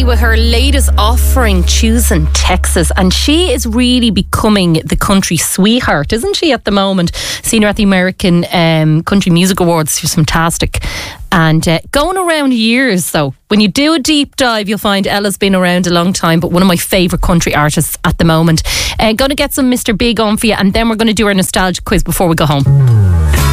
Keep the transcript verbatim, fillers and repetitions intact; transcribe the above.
with her latest offering, Choosing Texas, and she is really becoming the country sweetheart, isn't she, at the moment? Seen her at the American um, Country Music Awards. She's fantastic. And uh, going around years, though, when you do a deep dive, you'll find Ella's been around a long time, but one of my favourite country artists at the moment. Uh, going to get some Mister Big on for you, and then we're going to do our nostalgia quiz before we go home.